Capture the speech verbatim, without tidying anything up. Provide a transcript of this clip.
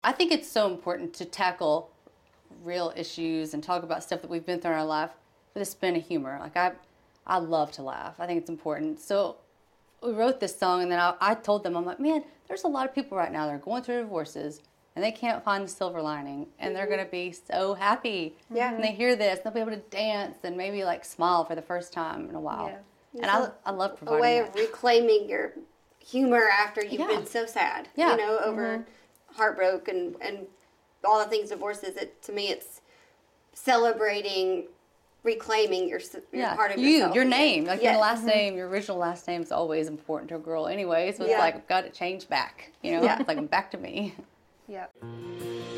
I think it's so important to tackle real issues and talk about stuff that we've been through in our life with a spin of humor. Like, I I love to laugh. I think it's important. So we wrote this song, and then I, I told them, I'm like, man, there's a lot of people right now that are going through divorces, and they can't find the silver lining, and they're going to be so happy. Yeah. When they hear this, they'll be able to dance and maybe, like, smile for the first time in a while. Yeah. And I, I love providing a way that. of reclaiming your humor after you've Yeah. been so sad. Yeah. You know, over Mm-hmm. heartbreak and, and all the things divorces. It, to me, it's celebrating, reclaiming your, your Yeah, part of you, yourself. your name, like Yes. your last name, your original last name is always important to a girl anyway. So it's Yeah. like, I've got to change back. You know, Yeah. it's like back to me. Yep.